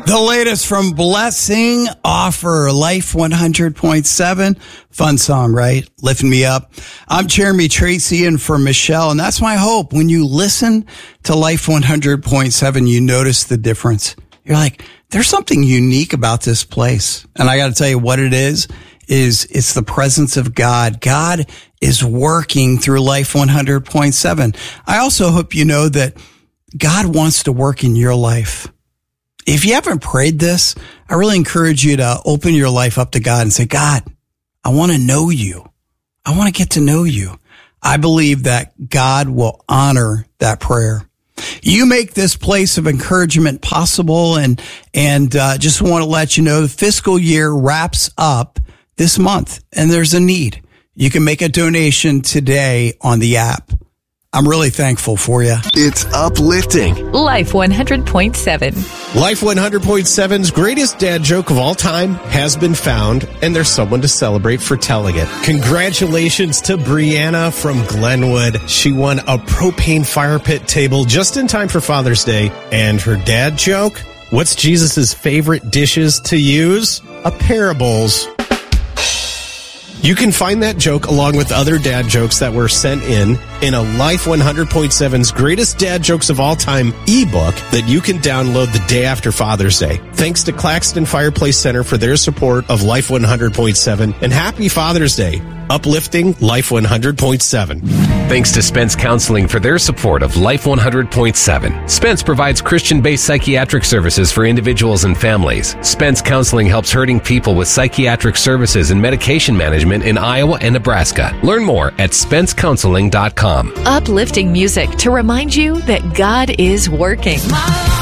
The latest from Blessing Offer, Life 100.7. Fun song, right? Lifting me up. I'm Jeremy Tracy in for Michelle, and that's my hope. When you listen to Life 100.7, you notice the difference. You're like, there's something unique about this place. And I got to tell you what it is it's the presence of God. God is working through Life 100.7. I also hope you know that God wants to work in your life. If you haven't prayed this, I really encourage you to open your life up to God and say, God, I want to know you. I want to get to know you. I believe that God will honor that prayer. You make this place of encouragement possible, and just want to let you know the fiscal year wraps up this month, and there's a need. You can make a donation today on the app. I'm really thankful for you. It's uplifting. Life 100.7. Life 100.7's greatest dad joke of all time has been found, and there's someone to celebrate for telling it. Congratulations to Brianna from Glenwood. She won a propane fire pit table just in time for Father's Day. And her dad joke? What's Jesus' favorite dishes to use? A pair of bowls. You can find that joke along with other dad jokes that were sent in a Life 100.7's Greatest Dad Jokes of All Time ebook that you can download the day after Father's Day. Thanks to Claxton Fireplace Center for their support of Life 100.7, and happy Father's Day. Uplifting Life 100.7. Thanks to Spence Counseling for their support of Life 100.7. Spence provides Christian-based psychiatric services for individuals and families. Spence Counseling helps hurting people with psychiatric services and medication management in Iowa and Nebraska. Learn more at SpenceCounseling.com. Uplifting music to remind you that God is working.